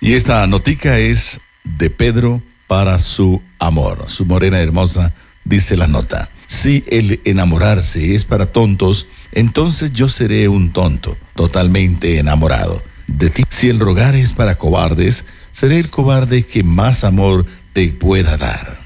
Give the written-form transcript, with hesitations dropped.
Y esta notica es de Pedro para su amor. Su morena hermosa, dice la nota. Si el enamorarse es para tontos, entonces yo seré un tonto, totalmente enamorado de ti. Si el rogar es para cobardes, seré el cobarde que más amor te pueda dar.